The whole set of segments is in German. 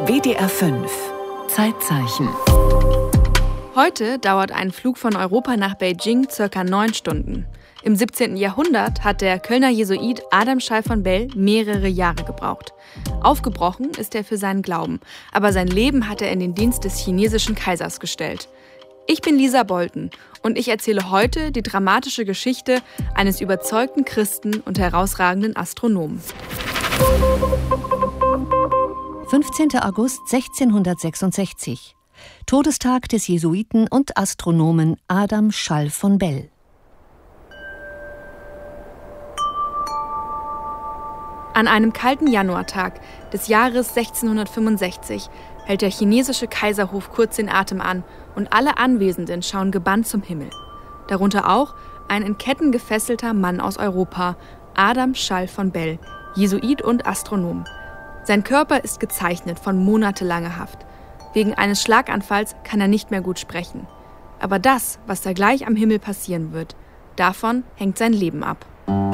WDR 5 Zeitzeichen. Heute dauert ein Flug von Europa nach Beijing ca. 9 Stunden. Im 17. Jahrhundert hat der Kölner Jesuit Adam Schall von Bell mehrere Jahre gebraucht. Aufgebrochen ist er für seinen Glauben, aber sein Leben hat er in den Dienst des chinesischen Kaisers gestellt. Ich bin Lisa Bolten und ich erzähle heute die dramatische Geschichte eines überzeugten Christen und herausragenden Astronomen. 15. August 1666. Todestag des Jesuiten und Astronomen Adam Schall von Bell. An einem kalten Januartag des Jahres 1665 hält der chinesische Kaiserhof kurz den Atem an und alle Anwesenden schauen gebannt zum Himmel. Darunter auch ein in Ketten gefesselter Mann aus Europa, Adam Schall von Bell, Jesuit und Astronom. Sein Körper ist gezeichnet von monatelanger Haft. Wegen eines Schlaganfalls kann er nicht mehr gut sprechen. Aber das, was da gleich am Himmel passieren wird, davon hängt sein Leben ab.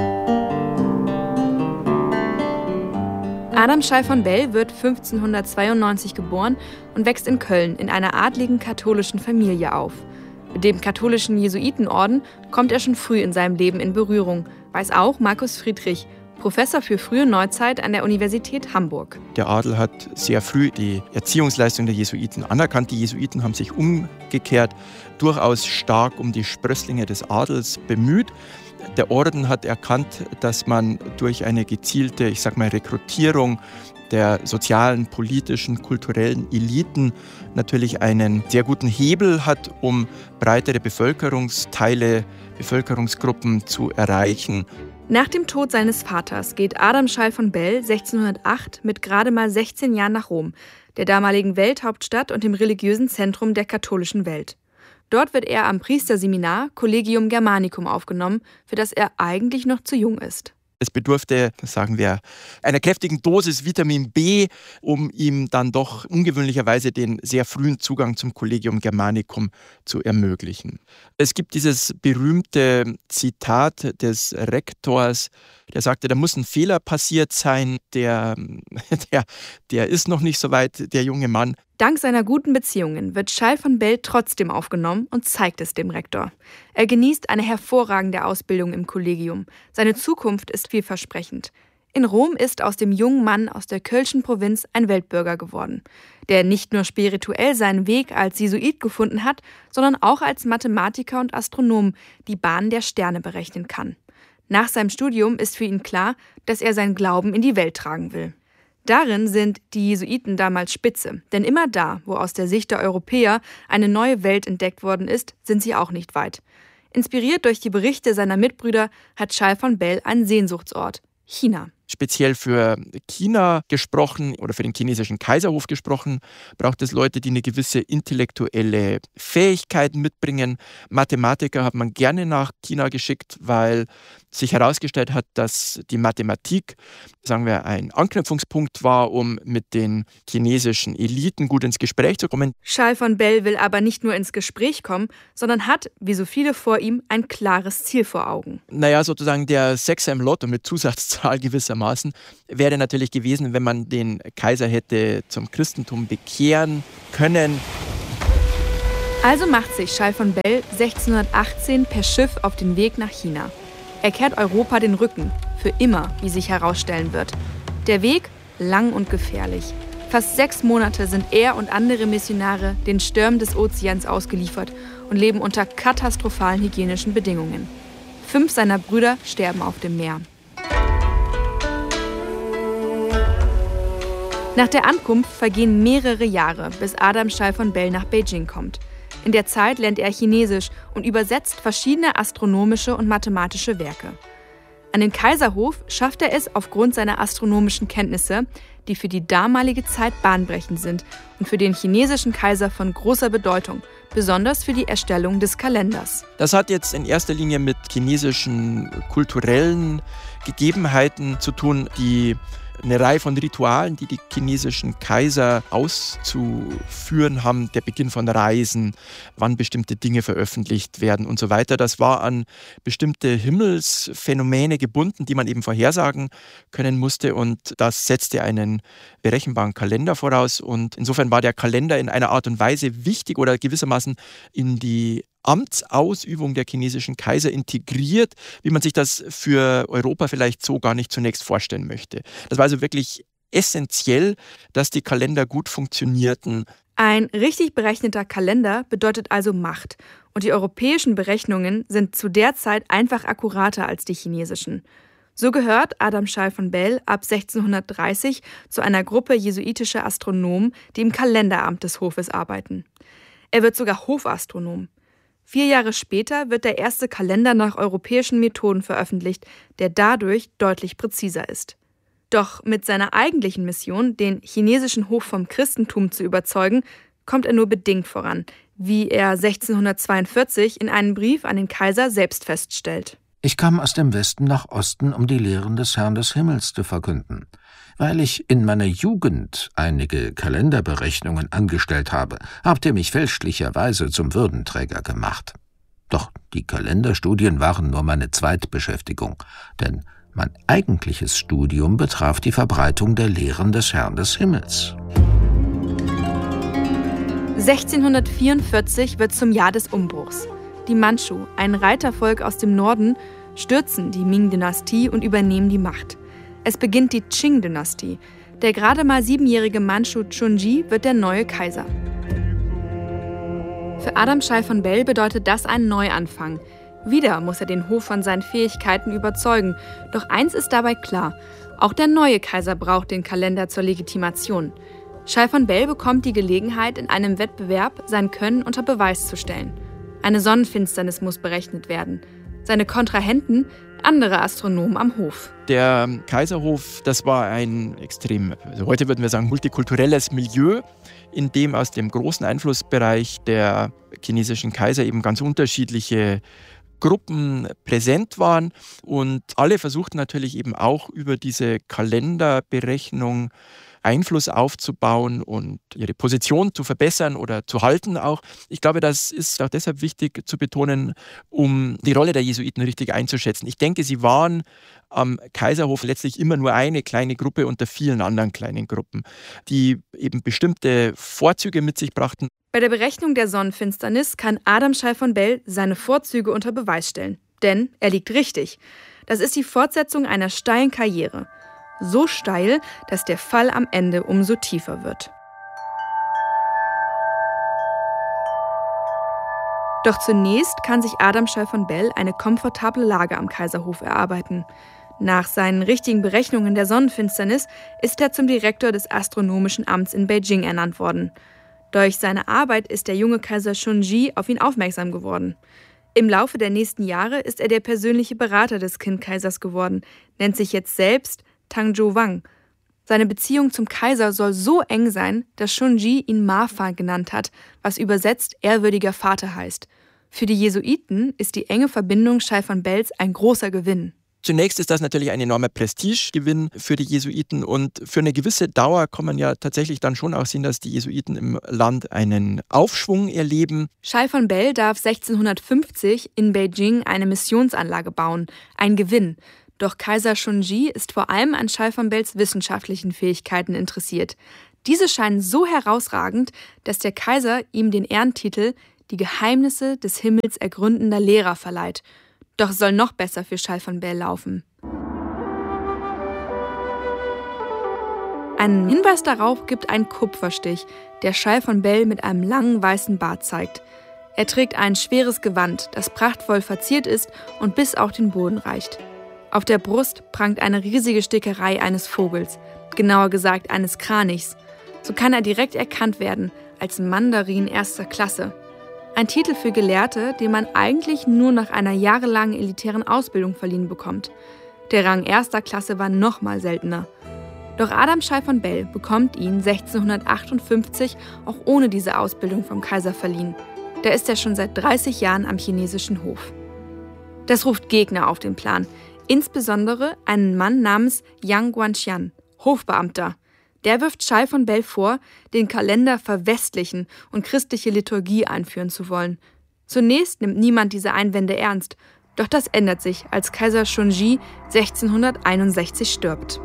Adam Schall von Bell wird 1592 geboren und wächst in Köln in einer adligen katholischen Familie auf. Mit dem katholischen Jesuitenorden kommt er schon früh in seinem Leben in Berührung, weiß auch Markus Friedrich, Professor für frühe Neuzeit an der Universität Hamburg. Der Adel hat sehr früh die Erziehungsleistung der Jesuiten anerkannt. Die Jesuiten haben sich umgekehrt durchaus stark um die Sprösslinge des Adels bemüht. Der Orden hat erkannt, dass man durch eine gezielte, Rekrutierung der sozialen, politischen, kulturellen Eliten natürlich einen sehr guten Hebel hat, um breitere Bevölkerungsteile, Bevölkerungsgruppen zu erreichen. Nach dem Tod seines Vaters geht Adam Schall von Bell 1608 mit gerade mal 16 Jahren nach Rom, der damaligen Welthauptstadt und dem religiösen Zentrum der katholischen Welt. Dort wird er am Priesterseminar Collegium Germanicum aufgenommen, für das er eigentlich noch zu jung ist. Es bedurfte, einer kräftigen Dosis Vitamin B, um ihm dann doch ungewöhnlicherweise den sehr frühen Zugang zum Collegium Germanicum zu ermöglichen. Es gibt dieses berühmte Zitat des Rektors, der sagte, da muss ein Fehler passiert sein, der ist noch nicht so weit, der junge Mann. Dank seiner guten Beziehungen wird Schall von Bell trotzdem aufgenommen und zeigt es dem Rektor. Er genießt eine hervorragende Ausbildung im Kollegium. Seine Zukunft ist vielversprechend. In Rom ist aus dem jungen Mann aus der Kölschen Provinz ein Weltbürger geworden, der nicht nur spirituell seinen Weg als Jesuit gefunden hat, sondern auch als Mathematiker und Astronom die Bahnen der Sterne berechnen kann. Nach seinem Studium ist für ihn klar, dass er seinen Glauben in die Welt tragen will. Darin sind die Jesuiten damals Spitze, denn immer da, wo aus der Sicht der Europäer eine neue Welt entdeckt worden ist, sind sie auch nicht weit. Inspiriert durch die Berichte seiner Mitbrüder hat Schall von Bell einen Sehnsuchtsort: China. Speziell für China gesprochen oder für den chinesischen Kaiserhof gesprochen, braucht es Leute, die eine gewisse intellektuelle Fähigkeit mitbringen. Mathematiker hat man gerne nach China geschickt, weil sich herausgestellt hat, dass die Mathematik, ein Anknüpfungspunkt war, um mit den chinesischen Eliten gut ins Gespräch zu kommen. Schall von Bell will aber nicht nur ins Gespräch kommen, sondern hat, wie so viele vor ihm, ein klares Ziel vor Augen. Der Sechser im Lotto mit Zusatzzahl gewissermaßen wäre natürlich gewesen, wenn man den Kaiser hätte zum Christentum bekehren können. Also macht sich Schall von Bell 1618 per Schiff auf den Weg nach China. Er kehrt Europa den Rücken, für immer, wie sich herausstellen wird. Der Weg lang und gefährlich. Fast 6 Monate sind er und andere Missionare den Stürmen des Ozeans ausgeliefert und leben unter katastrophalen hygienischen Bedingungen. 5 seiner Brüder sterben auf dem Meer. Nach der Ankunft vergehen mehrere Jahre, bis Adam Schall von Bell nach Beijing kommt. In der Zeit lernt er Chinesisch und übersetzt verschiedene astronomische und mathematische Werke. An den Kaiserhof schafft er es aufgrund seiner astronomischen Kenntnisse, die für die damalige Zeit bahnbrechend sind und für den chinesischen Kaiser von großer Bedeutung, besonders für die Erstellung des Kalenders. Das hat jetzt in erster Linie mit chinesischen kulturellen Gegebenheiten zu tun, die eine Reihe von Ritualen, die die chinesischen Kaiser auszuführen haben. Der Beginn von Reisen, wann bestimmte Dinge veröffentlicht werden und so weiter. Das war an bestimmte Himmelsphänomene gebunden, die man eben vorhersagen können musste. Und das setzte einen berechenbaren Kalender voraus. Und insofern war der Kalender in einer Art und Weise wichtig oder gewissermaßen in die Amtsausübung der chinesischen Kaiser integriert, wie man sich das für Europa vielleicht so gar nicht zunächst vorstellen möchte. Das war also wirklich essentiell, dass die Kalender gut funktionierten. Ein richtig berechneter Kalender bedeutet also Macht. Und die europäischen Berechnungen sind zu der Zeit einfach akkurater als die chinesischen. So gehört Adam Schall von Bell ab 1630 zu einer Gruppe jesuitischer Astronomen, die im Kalenderamt des Hofes arbeiten. Er wird sogar Hofastronom. 4 Jahre später wird der erste Kalender nach europäischen Methoden veröffentlicht, der dadurch deutlich präziser ist. Doch mit seiner eigentlichen Mission, den chinesischen Hof vom Christentum zu überzeugen, kommt er nur bedingt voran, wie er 1642 in einem Brief an den Kaiser selbst feststellt. Ich kam aus dem Westen nach Osten, um die Lehren des Herrn des Himmels zu verkünden. Weil ich in meiner Jugend einige Kalenderberechnungen angestellt habe, habt ihr mich fälschlicherweise zum Würdenträger gemacht. Doch die Kalenderstudien waren nur meine Zweitbeschäftigung, denn mein eigentliches Studium betraf die Verbreitung der Lehren des Herrn des Himmels. 1644 wird zum Jahr des Umbruchs. Die Mandschu, ein Reitervolk aus dem Norden, stürzen die Ming-Dynastie und übernehmen die Macht. Es beginnt die Qing-Dynastie. Der gerade mal 7-jährige Mandschu Chunji wird der neue Kaiser. Für Adam Schall von Bell bedeutet das einen Neuanfang. Wieder muss er den Hof von seinen Fähigkeiten überzeugen. Doch eins ist dabei klar: Auch der neue Kaiser braucht den Kalender zur Legitimation. Schall von Bell bekommt die Gelegenheit, in einem Wettbewerb sein Können unter Beweis zu stellen. Eine Sonnenfinsternis muss berechnet werden. Seine Kontrahenten, andere Astronomen am Hof. Der Kaiserhof, das war ein extrem, also heute würden wir sagen, multikulturelles Milieu, in dem aus dem großen Einflussbereich der chinesischen Kaiser eben ganz unterschiedliche Gruppen präsent waren. Und alle versuchten natürlich eben auch über diese Kalenderberechnung Einfluss aufzubauen und ihre Position zu verbessern oder zu halten auch. Ich glaube, das ist auch deshalb wichtig zu betonen, um die Rolle der Jesuiten richtig einzuschätzen. Ich denke, sie waren am Kaiserhof letztlich immer nur eine kleine Gruppe unter vielen anderen kleinen Gruppen, die eben bestimmte Vorzüge mit sich brachten. Bei der Berechnung der Sonnenfinsternis kann Adam Schall von Bell seine Vorzüge unter Beweis stellen. Denn er liegt richtig. Das ist die Fortsetzung einer steilen Karriere. So steil, dass der Fall am Ende umso tiefer wird. Doch zunächst kann sich Adam Schall von Bell eine komfortable Lage am Kaiserhof erarbeiten. Nach seinen richtigen Berechnungen der Sonnenfinsternis ist er zum Direktor des Astronomischen Amts in Beijing ernannt worden. Durch seine Arbeit ist der junge Kaiser Chunji auf ihn aufmerksam geworden. Im Laufe der nächsten Jahre ist er der persönliche Berater des Kindkaisers geworden, nennt sich jetzt selbst Tangzhou Wang. Seine Beziehung zum Kaiser soll so eng sein, dass Chunji ihn Mafa genannt hat, was übersetzt ehrwürdiger Vater heißt. Für die Jesuiten ist die enge Verbindung Schall von Bells ein großer Gewinn. Zunächst ist das natürlich ein enormer Prestigegewinn für die Jesuiten und für eine gewisse Dauer kann man ja tatsächlich dann schon auch sehen, dass die Jesuiten im Land einen Aufschwung erleben. Schall von Bell darf 1650 in Beijing eine Missionsanlage bauen, ein Gewinn. Doch Kaiser Chunji ist vor allem an Schall von Bells wissenschaftlichen Fähigkeiten interessiert. Diese scheinen so herausragend, dass der Kaiser ihm den Ehrentitel »Die Geheimnisse des Himmels ergründender Lehrer« verleiht. Doch es soll noch besser für Schall von Bell laufen. Einen Hinweis darauf gibt ein Kupferstich, der Schall von Bell mit einem langen weißen Bart zeigt. Er trägt ein schweres Gewand, das prachtvoll verziert ist und bis auf den Boden reicht. Auf der Brust prangt eine riesige Stickerei eines Vogels, genauer gesagt eines Kranichs. So kann er direkt erkannt werden als Mandarin erster Klasse. Ein Titel für Gelehrte, den man eigentlich nur nach einer jahrelangen elitären Ausbildung verliehen bekommt. Der Rang erster Klasse war noch mal seltener. Doch Adam Schall von Bell bekommt ihn 1658 auch ohne diese Ausbildung vom Kaiser verliehen. Da ist er schon seit 30 Jahren am chinesischen Hof. Das ruft Gegner auf den Plan. Insbesondere einen Mann namens Yang Guangqian, Hofbeamter. Der wirft Schall von Bell vor, den Kalender verwestlichen und christliche Liturgie einführen zu wollen. Zunächst nimmt niemand diese Einwände ernst, doch das ändert sich, als Kaiser Shunji 1661 stirbt.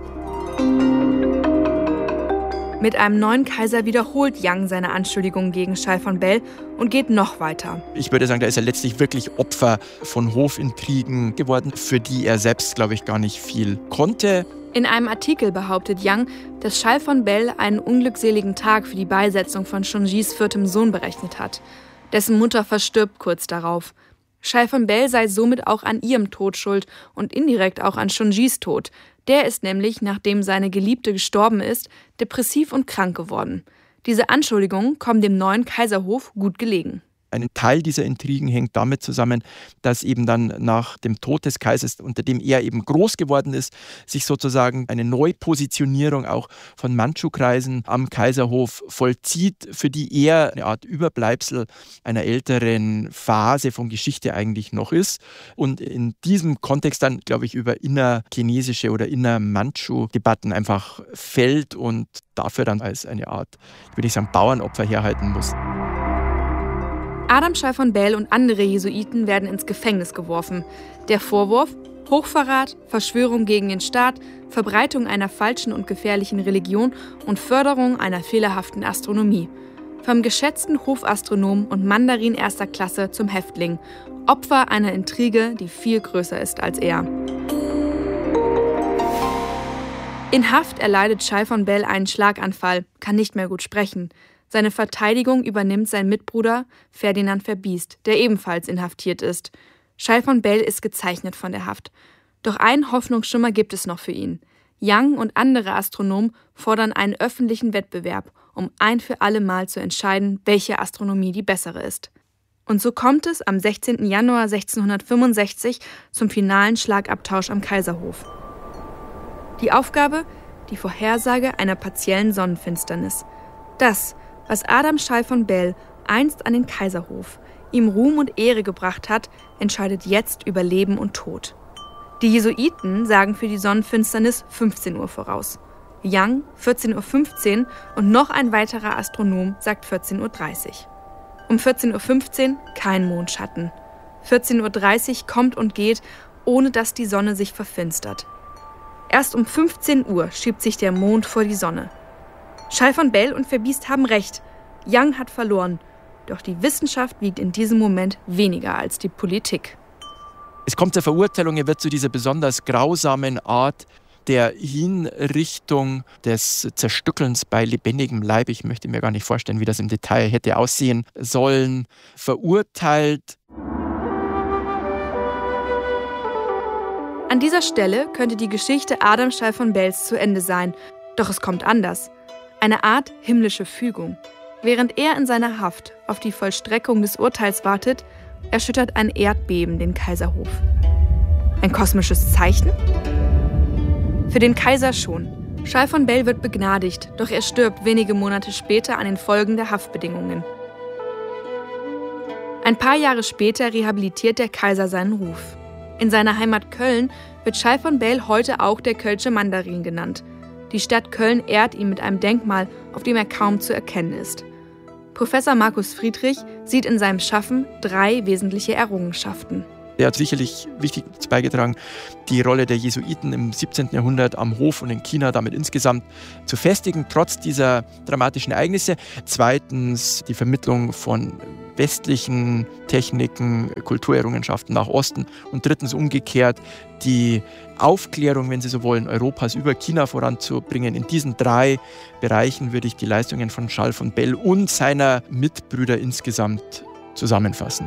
Mit einem neuen Kaiser wiederholt Yang seine Anschuldigungen gegen Schall von Bell und geht noch weiter. Ich würde sagen, da ist er letztlich wirklich Opfer von Hofintrigen geworden, für die er selbst, glaube ich, gar nicht viel konnte. In einem Artikel behauptet Yang, dass Schall von Bell einen unglückseligen Tag für die Beisetzung von Shunjis 4. Sohn berechnet hat. Dessen Mutter verstirbt kurz darauf. Schall von Bell sei somit auch an ihrem Tod schuld und indirekt auch an Shunjis Tod. Der ist nämlich, nachdem seine Geliebte gestorben ist, depressiv und krank geworden. Diese Anschuldigungen kommen dem neuen Kaiserhof gut gelegen. Ein Teil dieser Intrigen hängt damit zusammen, dass eben dann nach dem Tod des Kaisers, unter dem er eben groß geworden ist, sich sozusagen eine Neupositionierung auch von Mandschu-Kreisen am Kaiserhof vollzieht, für die er eine Art Überbleibsel einer älteren Phase von Geschichte eigentlich noch ist. Und in diesem Kontext dann, glaube ich, über innerchinesische oder inner-Mandschu-Debatten einfach fällt und dafür dann als eine Art, würde ich sagen, Bauernopfer herhalten muss. Adam Schall von Bell und andere Jesuiten werden ins Gefängnis geworfen. Der Vorwurf: Hochverrat, Verschwörung gegen den Staat, Verbreitung einer falschen und gefährlichen Religion und Förderung einer fehlerhaften Astronomie. Vom geschätzten Hofastronom und Mandarin erster Klasse zum Häftling. Opfer einer Intrige, die viel größer ist als er. In Haft erleidet Schall von Bell einen Schlaganfall, kann nicht mehr gut sprechen. Seine Verteidigung übernimmt sein Mitbruder Ferdinand Verbiest, der ebenfalls inhaftiert ist. Schall von Bell ist gezeichnet von der Haft. Doch einen Hoffnungsschimmer gibt es noch für ihn. Yang und andere Astronomen fordern einen öffentlichen Wettbewerb, um ein für alle Mal zu entscheiden, welche Astronomie die bessere ist. Und so kommt es am 16. Januar 1665 zum finalen Schlagabtausch am Kaiserhof. Die Aufgabe? Die Vorhersage einer partiellen Sonnenfinsternis. Das, was Adam Schall von Bell einst an den Kaiserhof, ihm Ruhm und Ehre gebracht hat, entscheidet jetzt über Leben und Tod. Die Jesuiten sagen für die Sonnenfinsternis 15 Uhr voraus. Yang 14.15 Uhr und noch ein weiterer Astronom sagt 14.30 Uhr. Um 14.15 Uhr kein Mondschatten. 14.30 Uhr kommt und geht, ohne dass die Sonne sich verfinstert. Erst um 15 Uhr schiebt sich der Mond vor die Sonne. Schall von Bell und Verbiest haben recht. Yang hat verloren. Doch die Wissenschaft wiegt in diesem Moment weniger als die Politik. Es kommt zur Verurteilung, er wird zu dieser besonders grausamen Art der Hinrichtung des Zerstückelns bei lebendigem Leib. Ich möchte mir gar nicht vorstellen, wie das im Detail hätte aussehen sollen. Verurteilt. An dieser Stelle könnte die Geschichte Adam Schall von Bells zu Ende sein. Doch es kommt anders. Eine Art himmlische Fügung. Während er in seiner Haft auf die Vollstreckung des Urteils wartet, erschüttert ein Erdbeben den Kaiserhof. Ein kosmisches Zeichen? Für den Kaiser schon. Schall von Bell wird begnadigt, doch er stirbt wenige Monate später an den Folgen der Haftbedingungen. Ein paar Jahre später rehabilitiert der Kaiser seinen Ruf. In seiner Heimat Köln wird Schall von Bell heute auch der Kölsche Mandarin genannt. Die Stadt Köln ehrt ihn mit einem Denkmal, auf dem er kaum zu erkennen ist. Professor Markus Friedrich sieht in seinem Schaffen 3 wesentliche Errungenschaften. Er hat sicherlich wichtig dazu beigetragen, die Rolle der Jesuiten im 17. Jahrhundert am Hof und in China damit insgesamt zu festigen, trotz dieser dramatischen Ereignisse. Zweitens die Vermittlung von westlichen Techniken, Kulturerrungenschaften nach Osten. Und drittens umgekehrt die Aufklärung, wenn Sie so wollen, Europas über China voranzubringen. In diesen 3 Bereichen würde ich die Leistungen von Schall von Bell und seiner Mitbrüder insgesamt zusammenfassen.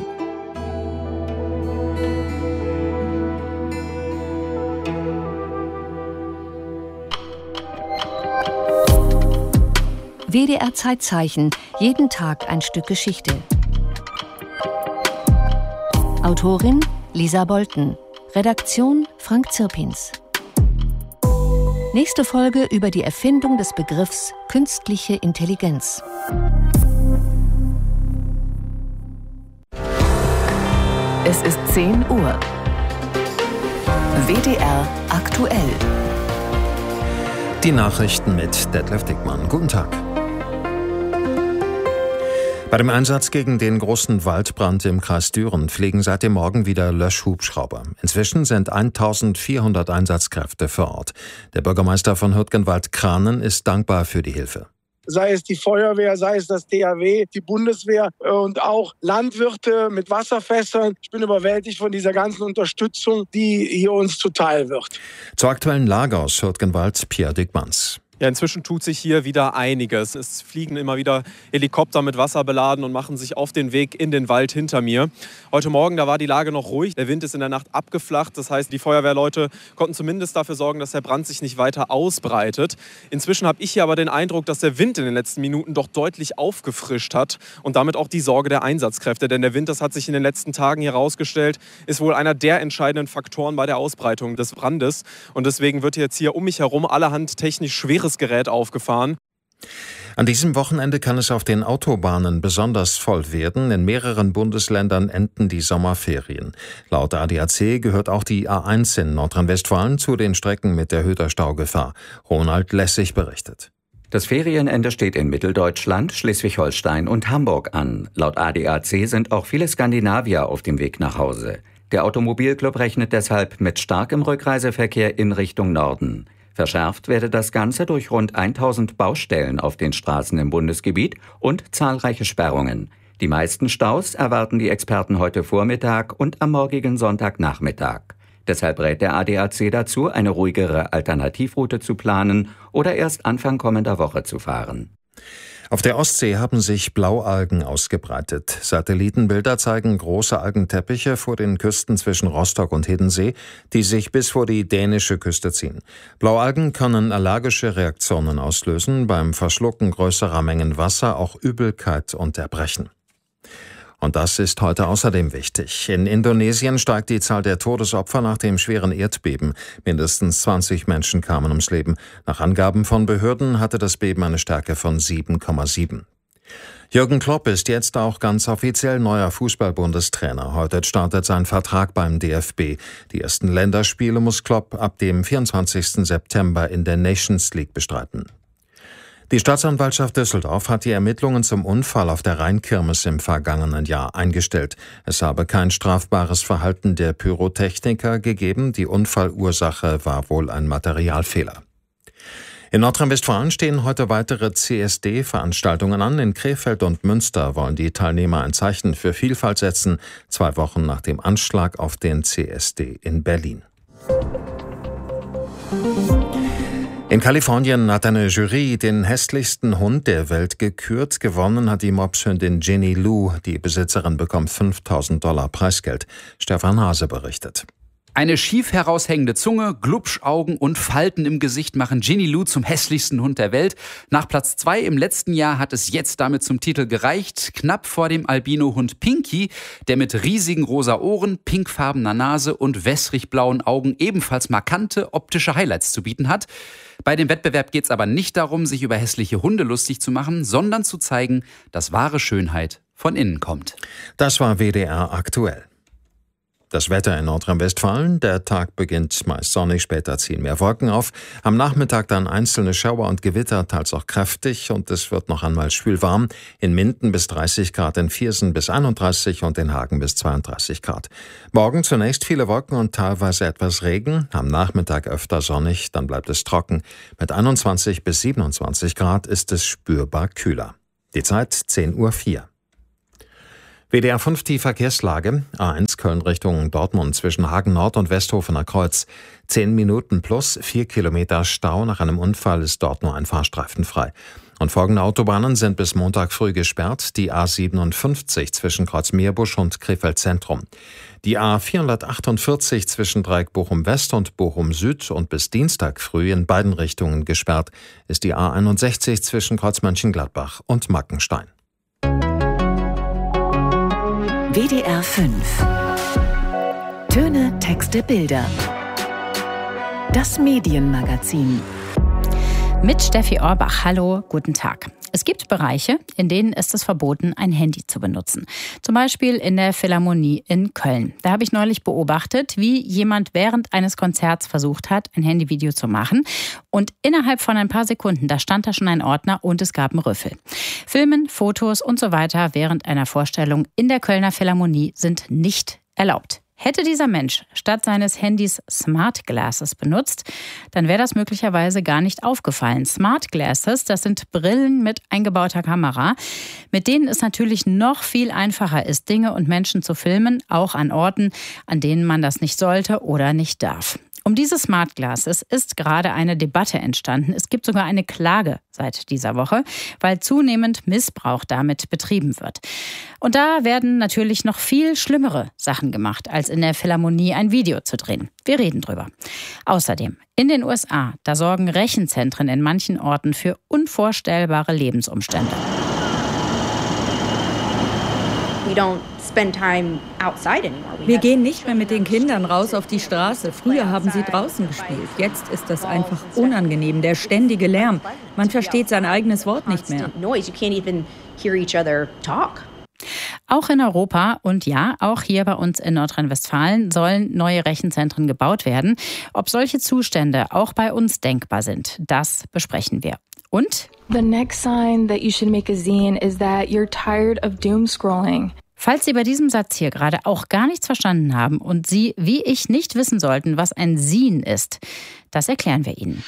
WDR Zeitzeichen, jeden Tag ein Stück Geschichte. Autorin Lisa Bolten, Redaktion Frank Zirpins. Nächste Folge über die Erfindung des Begriffs künstliche Intelligenz. Es ist 10 Uhr. WDR aktuell. Die Nachrichten mit Detlef Dickmann. Guten Tag. Bei dem Einsatz gegen den großen Waldbrand im Kreis Düren fliegen seit dem Morgen wieder Löschhubschrauber. Inzwischen sind 1400 Einsatzkräfte vor Ort. Der Bürgermeister von Hürtgenwald-Kranen ist dankbar für die Hilfe. Sei es die Feuerwehr, sei es das DAW, die Bundeswehr und auch Landwirte mit Wasserfässern. Ich bin überwältigt von dieser ganzen Unterstützung, die hier uns zuteil wird. Zur aktuellen Lage aus Hürtgenwald, Pierre Dickmanns. Ja, inzwischen tut sich hier wieder einiges. Es fliegen immer wieder Helikopter mit Wasser beladen und machen sich auf den Weg in den Wald hinter mir. Heute Morgen, da war die Lage noch ruhig. Der Wind ist in der Nacht abgeflacht. Das heißt, die Feuerwehrleute konnten zumindest dafür sorgen, dass der Brand sich nicht weiter ausbreitet. Inzwischen habe ich hier aber den Eindruck, dass der Wind in den letzten Minuten doch deutlich aufgefrischt hat und damit auch die Sorge der Einsatzkräfte. Denn der Wind, das hat sich in den letzten Tagen hier herausgestellt, ist wohl einer der entscheidenden Faktoren bei der Ausbreitung des Brandes. Und deswegen wird jetzt hier um mich herum allerhand technisch schweres Gerät aufgefahren. An diesem Wochenende kann es auf den Autobahnen besonders voll werden. In mehreren Bundesländern enden die Sommerferien. Laut ADAC gehört auch die A1 in Nordrhein-Westfalen zu den Strecken mit erhöhter Staugefahr. Ronald Lessig berichtet. Das Ferienende steht in Mitteldeutschland, Schleswig-Holstein und Hamburg an. Laut ADAC sind auch viele Skandinavier auf dem Weg nach Hause. Der Automobilclub rechnet deshalb mit starkem Rückreiseverkehr in Richtung Norden. Verschärft werde das Ganze durch rund 1000 Baustellen auf den Straßen im Bundesgebiet und zahlreiche Sperrungen. Die meisten Staus erwarten die Experten heute Vormittag und am morgigen Sonntagnachmittag. Deshalb rät der ADAC dazu, eine ruhigere Alternativroute zu planen oder erst Anfang kommender Woche zu fahren. Auf der Ostsee haben sich Blaualgen ausgebreitet. Satellitenbilder zeigen große Algenteppiche vor den Küsten zwischen Rostock und Hiddensee, die sich bis vor die dänische Küste ziehen. Blaualgen können allergische Reaktionen auslösen, beim Verschlucken größerer Mengen Wasser auch Übelkeit und Erbrechen. Und das ist heute außerdem wichtig. In Indonesien steigt die Zahl der Todesopfer nach dem schweren Erdbeben. Mindestens 20 Menschen kamen ums Leben. Nach Angaben von Behörden hatte das Beben eine Stärke von 7,7. Jürgen Klopp ist jetzt auch ganz offiziell neuer Fußball-Bundestrainer. Heute startet sein Vertrag beim DFB. Die ersten Länderspiele muss Klopp ab dem 24. September in der Nations League bestreiten. Die Staatsanwaltschaft Düsseldorf hat die Ermittlungen zum Unfall auf der Rheinkirmes im vergangenen Jahr eingestellt. Es habe kein strafbares Verhalten der Pyrotechniker gegeben. Die Unfallursache war wohl ein Materialfehler. In Nordrhein-Westfalen stehen heute weitere CSD-Veranstaltungen an. In Krefeld und Münster wollen die Teilnehmer ein Zeichen für Vielfalt setzen, 2 Wochen nach dem Anschlag auf den CSD in Berlin. In Kalifornien hat eine Jury den hässlichsten Hund der Welt gekürt. Gewonnen hat die Mopshündin Ginny Lou. Die Besitzerin bekommt $5.000 Preisgeld. Stefan Hase berichtet. Eine schief heraushängende Zunge, Glubschaugen und Falten im Gesicht machen Ginny Lou zum hässlichsten Hund der Welt. Nach Platz 2 im letzten Jahr hat es jetzt damit zum Titel gereicht. Knapp vor dem Albino-Hund Pinky, der mit riesigen rosa Ohren, pinkfarbener Nase und wässrig-blauen Augen ebenfalls markante optische Highlights zu bieten hat. Bei dem Wettbewerb geht es aber nicht darum, sich über hässliche Hunde lustig zu machen, sondern zu zeigen, dass wahre Schönheit von innen kommt. Das war WDR aktuell. Das Wetter in Nordrhein-Westfalen. Der Tag beginnt meist sonnig, später ziehen mehr Wolken auf. Am Nachmittag dann einzelne Schauer und Gewitter, teils auch kräftig. Und es wird noch einmal schwül warm. In Minden bis 30 Grad, in Viersen bis 31 und in Hagen bis 32 Grad. Morgen zunächst viele Wolken und teilweise etwas Regen. Am Nachmittag öfter sonnig, dann bleibt es trocken. Mit 21 bis 27 Grad ist es spürbar kühler. Die Zeit 10:04 Uhr. WDR 5 die Verkehrslage. A1 Köln Richtung Dortmund zwischen Hagen Nord und Westhofener Kreuz. 10 Minuten plus 4 Kilometer Stau. Nach einem Unfall ist dort nur ein Fahrstreifen frei. Und folgende Autobahnen sind bis Montag früh gesperrt. Die A57 zwischen Kreuz-Meerbusch und Krefeld Zentrum. Die A448 zwischen Dreieck Bochum West und Bochum Süd und bis Dienstag früh in beiden Richtungen gesperrt ist die A61 zwischen Kreuz Mönchengladbach und Mackenstein. WDR 5. Töne, Texte, Bilder. Das Medienmagazin. Mit Steffi Orbach. Hallo, guten Tag. Es gibt Bereiche, in denen ist es verboten, ein Handy zu benutzen. Zum Beispiel in der Philharmonie in Köln. Da habe ich neulich beobachtet, wie jemand während eines Konzerts versucht hat, ein Handyvideo zu machen. Und innerhalb von ein paar Sekunden, da stand da schon ein Ordner und es gab einen Rüffel. Filmen, Fotos und so weiter während einer Vorstellung in der Kölner Philharmonie sind nicht erlaubt. Hätte dieser Mensch statt seines Handys Smart Glasses benutzt, dann wäre das möglicherweise gar nicht aufgefallen. Smart Glasses, das sind Brillen mit eingebauter Kamera, mit denen es natürlich noch viel einfacher ist, Dinge und Menschen zu filmen, auch an Orten, an denen man das nicht sollte oder nicht darf. Um diese Smart Glasses ist gerade eine Debatte entstanden. Es gibt sogar eine Klage seit dieser Woche, weil zunehmend Missbrauch damit betrieben wird. Und da werden natürlich noch viel schlimmere Sachen gemacht, als in der Philharmonie ein Video zu drehen. Wir reden drüber. Außerdem, in den USA, da sorgen Rechenzentren in manchen Orten für unvorstellbare Lebensumstände. Wir gehen nicht mehr mit den Kindern raus auf die Straße. Früher haben sie draußen gespielt. Jetzt ist das einfach unangenehm, der ständige Lärm. Man versteht sein eigenes Wort nicht mehr. Auch in Europa und ja, auch hier bei uns in Nordrhein-Westfalen sollen neue Rechenzentren gebaut werden. Ob solche Zustände auch bei uns denkbar sind, das besprechen wir. Und? The next sign that you should make a zine is that you're tired of doom scrolling. Falls Sie bei diesem Satz hier gerade auch gar nichts verstanden haben und Sie, wie ich, nicht wissen sollten, was ein Zine ist, das erklären wir Ihnen.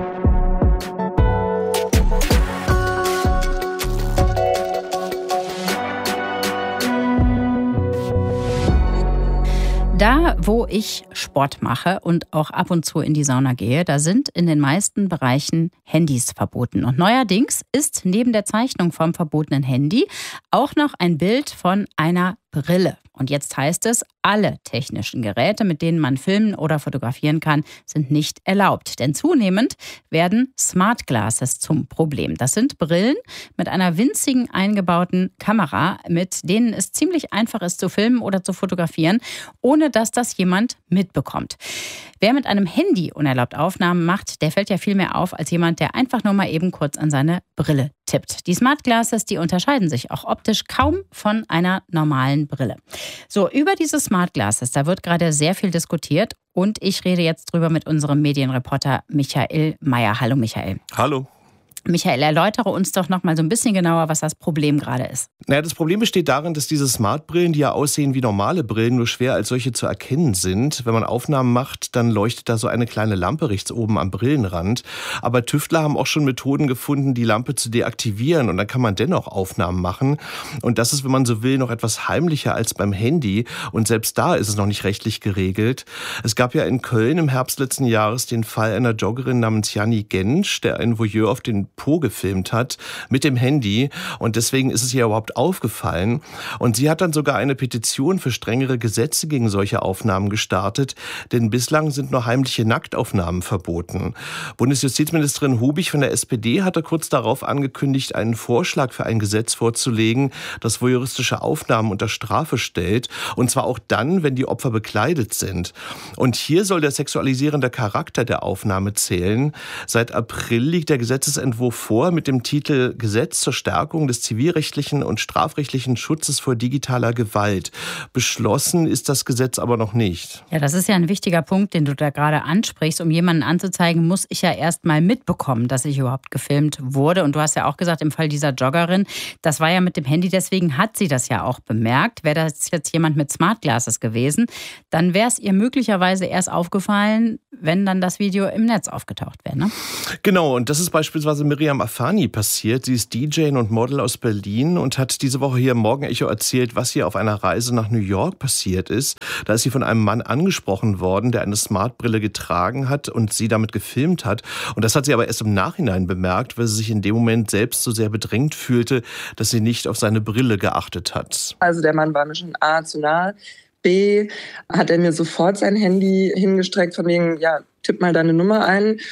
Da, wo ich Sport mache und auch ab und zu in die Sauna gehe, da sind in den meisten Bereichen Handys verboten. Und neuerdings ist neben der Zeichnung vom verbotenen Handy auch noch ein Bild von einer Brille. Und jetzt heißt es, alle technischen Geräte, mit denen man filmen oder fotografieren kann, sind nicht erlaubt. Denn zunehmend werden Smart Glasses zum Problem. Das sind Brillen mit einer winzigen eingebauten Kamera, mit denen es ziemlich einfach ist zu filmen oder zu fotografieren, ohne dass das jemand mitbekommt. Wer mit einem Handy unerlaubt Aufnahmen macht, der fällt ja viel mehr auf als jemand, der einfach nur mal eben kurz an seine Brille tippt. Die Smart Glasses, die unterscheiden sich auch optisch kaum von einer normalen Brille. So, über diese Smart Glasses, da wird gerade sehr viel diskutiert und ich rede jetzt drüber mit unserem Medienreporter Michael Mayer. Hallo Michael. Hallo. Michael, erläutere uns doch noch mal so ein bisschen genauer, was das Problem gerade ist. Naja, das Problem besteht darin, dass diese Smart-Brillen, die ja aussehen wie normale Brillen, nur schwer als solche zu erkennen sind. Wenn man Aufnahmen macht, dann leuchtet da so eine kleine Lampe rechts oben am Brillenrand. Aber Tüftler haben auch schon Methoden gefunden, die Lampe zu deaktivieren und dann kann man dennoch Aufnahmen machen. Und das ist, wenn man so will, noch etwas heimlicher als beim Handy. Und selbst da ist es noch nicht rechtlich geregelt. Es gab ja in Köln im Herbst letzten Jahres den Fall einer Joggerin namens Janni Gensch, der einen Voyeur auf den Po gefilmt hat mit dem Handy und deswegen ist es ihr überhaupt aufgefallen und sie hat dann sogar eine Petition für strengere Gesetze gegen solche Aufnahmen gestartet, denn bislang sind nur heimliche Nacktaufnahmen verboten. Bundesjustizministerin Hubig von der SPD hatte kurz darauf angekündigt, einen Vorschlag für ein Gesetz vorzulegen, das voyeuristische Aufnahmen unter Strafe stellt und zwar auch dann, wenn die Opfer bekleidet sind. Und hier soll der sexualisierende Charakter der Aufnahme zählen. Seit April liegt der Gesetzesentwurf vor mit dem Titel Gesetz zur Stärkung des zivilrechtlichen und strafrechtlichen Schutzes vor digitaler Gewalt. Beschlossen ist das Gesetz aber noch nicht. Ja, das ist ja ein wichtiger Punkt, den du da gerade ansprichst. Um jemanden anzuzeigen, muss ich ja erst mal mitbekommen, dass ich überhaupt gefilmt wurde. Und du hast ja auch gesagt, im Fall dieser Joggerin, das war ja mit dem Handy, deswegen hat sie das ja auch bemerkt. Wäre das jetzt jemand mit Smart Glasses gewesen, dann wäre es ihr möglicherweise erst aufgefallen, wenn dann das Video im Netz aufgetaucht wäre, ne? Genau, und das ist beispielsweise Miriam Afani passiert. Sie ist DJ und Model aus Berlin und hat diese Woche hier im Morgenecho erzählt, was ihr auf einer Reise nach New York passiert ist. Da ist sie von einem Mann angesprochen worden, der eine Smartbrille getragen hat und sie damit gefilmt hat. Und das hat sie aber erst im Nachhinein bemerkt, weil sie sich in dem Moment selbst so sehr bedrängt fühlte, dass sie nicht auf seine Brille geachtet hat. Also der Mann war mir schon A zu nahe. B, hat er mir sofort sein Handy hingestreckt von wegen, ja, tipp mal deine Nummer ein.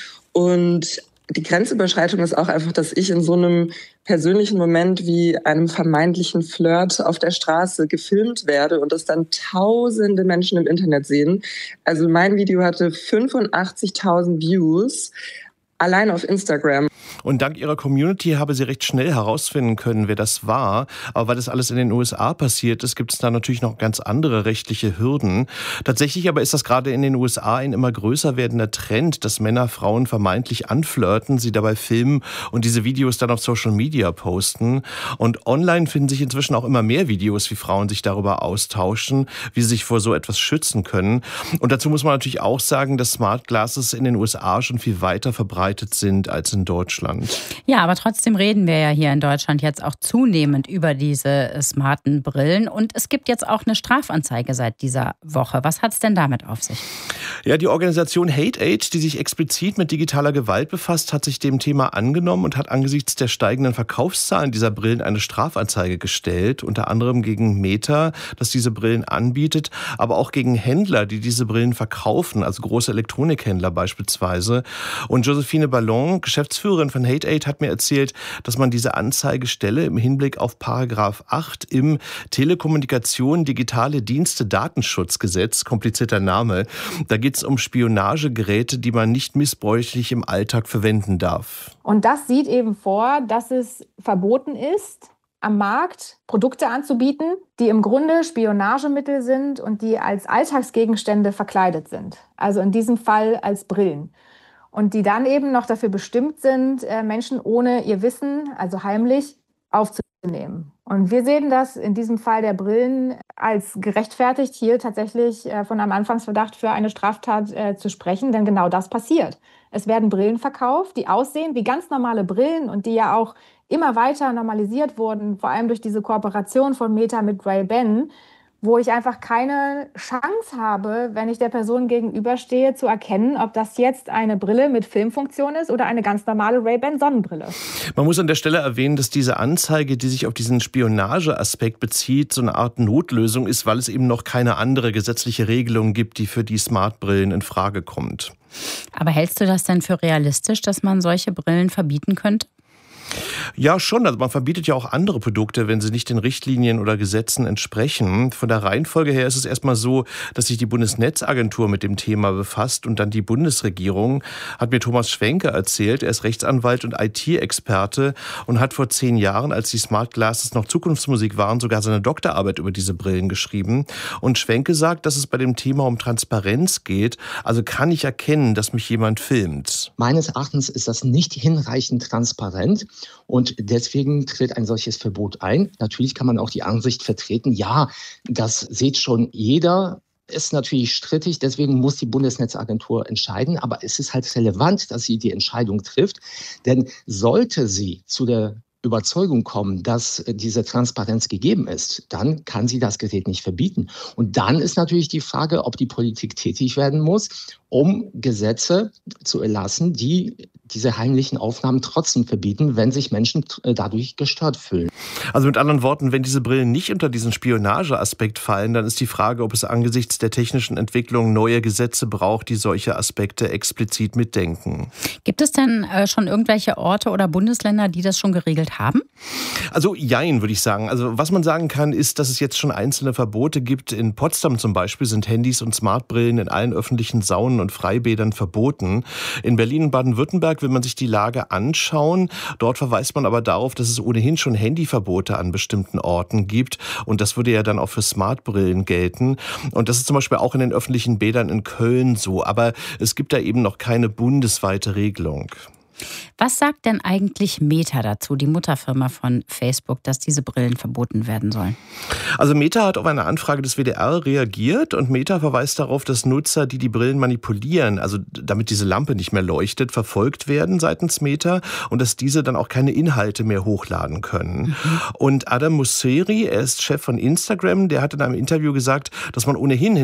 Und die Grenzüberschreitung ist auch einfach, dass ich in so einem persönlichen Moment wie einem vermeintlichen Flirt auf der Straße gefilmt werde und das dann tausende Menschen im Internet sehen. Also mein Video hatte 85.000 Views. Allein auf Instagram. Und dank ihrer Community habe sie recht schnell herausfinden können, wer das war. Aber weil das alles in den USA passiert ist, gibt es da natürlich noch ganz andere rechtliche Hürden. Tatsächlich aber ist das gerade in den USA ein immer größer werdender Trend, dass Männer Frauen vermeintlich anflirten, sie dabei filmen und diese Videos dann auf Social Media posten. Und online finden sich inzwischen auch immer mehr Videos, wie Frauen sich darüber austauschen, wie sie sich vor so etwas schützen können. Und dazu muss man natürlich auch sagen, dass Smart Glasses in den USA schon viel weiter verbreitet sind als in Deutschland. Ja, aber trotzdem reden wir ja hier in Deutschland jetzt auch zunehmend über diese smarten Brillen. Und es gibt jetzt auch eine Strafanzeige seit dieser Woche. Was hat es denn damit auf sich? Ja, die Organisation Hate-Aid, die sich explizit mit digitaler Gewalt befasst, hat sich dem Thema angenommen und hat angesichts der steigenden Verkaufszahlen dieser Brillen eine Strafanzeige gestellt. Unter anderem gegen Meta, das diese Brillen anbietet, aber auch gegen Händler, die diese Brillen verkaufen, also große Elektronikhändler beispielsweise. Und Josephine Ballon, Geschäftsführerin von Hate-Aid, hat mir erzählt, dass man diese Anzeige stelle im Hinblick auf Paragraph 8 im Telekommunikation Digitale Dienste Datenschutzgesetz, komplizierter Name. Da geht es um Spionagegeräte, die man nicht missbräuchlich im Alltag verwenden darf. Und das sieht eben vor, dass es verboten ist, am Markt Produkte anzubieten, die im Grunde Spionagemittel sind und die als Alltagsgegenstände verkleidet sind. Also in diesem Fall als Brillen. Und die dann eben noch dafür bestimmt sind, Menschen ohne ihr Wissen, also heimlich, aufzunehmen. Und wir sehen das in diesem Fall der Brillen als gerechtfertigt, hier tatsächlich von einem Anfangsverdacht für eine Straftat zu sprechen, denn genau das passiert. Es werden Brillen verkauft, die aussehen wie ganz normale Brillen und die ja auch immer weiter normalisiert wurden, vor allem durch diese Kooperation von Meta mit Ray-Ban, wo ich einfach keine Chance habe, wenn ich der Person gegenüberstehe, zu erkennen, ob das jetzt eine Brille mit Filmfunktion ist oder eine ganz normale Ray-Ban-Sonnenbrille. Man muss an der Stelle erwähnen, dass diese Anzeige, die sich auf diesen Spionageaspekt bezieht, so eine Art Notlösung ist, weil es eben noch keine andere gesetzliche Regelung gibt, die für die Smartbrillen in Frage kommt. Aber hältst du das denn für realistisch, dass man solche Brillen verbieten könnte? Ja, schon. Also man verbietet ja auch andere Produkte, wenn sie nicht den Richtlinien oder Gesetzen entsprechen. Von der Reihenfolge her ist es erstmal so, dass sich die Bundesnetzagentur mit dem Thema befasst und dann die Bundesregierung, hat mir Thomas Schwenke erzählt. Er ist Rechtsanwalt und IT-Experte und hat vor 10 Jahren, als die Smart Glasses noch Zukunftsmusik waren, sogar seine Doktorarbeit über diese Brillen geschrieben. Und Schwenke sagt, dass es bei dem Thema um Transparenz geht. Also kann ich erkennen, dass mich jemand filmt? Meines Erachtens ist das nicht hinreichend transparent. Und deswegen tritt ein solches Verbot ein. Natürlich kann man auch die Ansicht vertreten, ja, das sieht schon jeder, ist natürlich strittig, deswegen muss die Bundesnetzagentur entscheiden. Aber es ist halt relevant, dass sie die Entscheidung trifft. Denn sollte sie zu der Überzeugung kommen, dass diese Transparenz gegeben ist, dann kann sie das Gerät nicht verbieten. Und dann ist natürlich die Frage, ob die Politik tätig werden muss, um Gesetze zu erlassen, die diese heimlichen Aufnahmen trotzdem verbieten, wenn sich Menschen dadurch gestört fühlen. Also mit anderen Worten, wenn diese Brillen nicht unter diesen Spionageaspekt fallen, dann ist die Frage, ob es angesichts der technischen Entwicklung neue Gesetze braucht, die solche Aspekte explizit mitdenken. Gibt es denn schon irgendwelche Orte oder Bundesländer, die das schon geregelt haben? Also jein, würde ich sagen. Also was man sagen kann, ist, dass es jetzt schon einzelne Verbote gibt. In Potsdam zum Beispiel sind Handys und Smartbrillen in allen öffentlichen Saunen und Freibädern verboten. In Berlin und Baden-Württemberg will man sich die Lage anschauen. Dort verweist man aber darauf, dass es ohnehin schon Handyverbote an bestimmten Orten gibt. Und das würde ja dann auch für Smartbrillen gelten. Und das ist zum Beispiel auch in den öffentlichen Bädern in Köln so. Aber es gibt da eben noch keine bundesweite Regelung. Was sagt denn eigentlich Meta dazu, die Mutterfirma von Facebook, dass diese Brillen verboten werden sollen? Also Meta hat auf eine Anfrage des WDR reagiert und Meta verweist darauf, dass Nutzer, die die Brillen manipulieren, also damit diese Lampe nicht mehr leuchtet, verfolgt werden seitens Meta und dass diese dann auch keine Inhalte mehr hochladen können. Und Adam Mosseri, er ist Chef von Instagram, der hat in einem Interview gesagt, dass man ohnehin